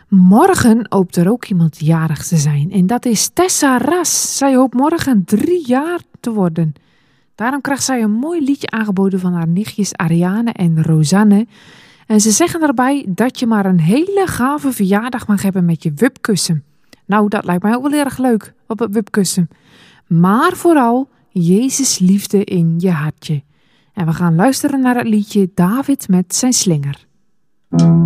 Morgen hoopt er ook iemand jarig te zijn. En dat is Tessa Ras. Zij hoopt morgen 3 jaar te worden. Daarom krijgt zij een mooi liedje aangeboden van haar nichtjes Ariane en Rosanne. En ze zeggen daarbij dat je maar een hele gave verjaardag mag hebben met je wipkussen. Nou, dat lijkt mij ook wel erg leuk op het wipkussen. Maar vooral Jezus liefde in je hartje. En we gaan luisteren naar het liedje David met zijn slinger.